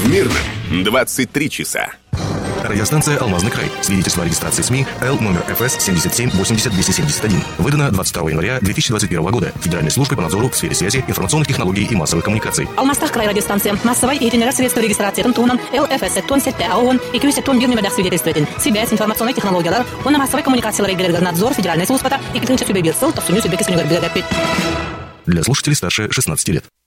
В Мирном 23 часа. Радиостанция «Алмазный край». Свидетельство о регистрации СМИ Л номер ФС 77-80-271. Выдано 22 января 2021 года Федеральной службой по надзору в сфере связи, информационных технологий и массовых коммуникаций. Алмазтах край радиостанция. Массовой и средства регистрации тонн ЛФС тонн сетте АОН и кюсе тонн бирный медах свидетельствует. Связь, информационные технологии, он массовой коммуникации надзор Федеральной службы и клинча сюбебил ссыл, то сумю сюбеки суню. Для слушателей старше 16 лет.